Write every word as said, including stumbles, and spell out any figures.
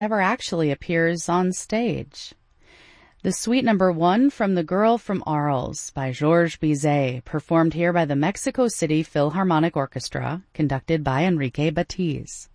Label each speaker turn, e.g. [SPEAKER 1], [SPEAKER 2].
[SPEAKER 1] ever actually appears on stage. The Suite Number One from The Girl from Arles by Georges Bizet, performed here by the Mexico City Philharmonic Orchestra, conducted by Enrique Batiz.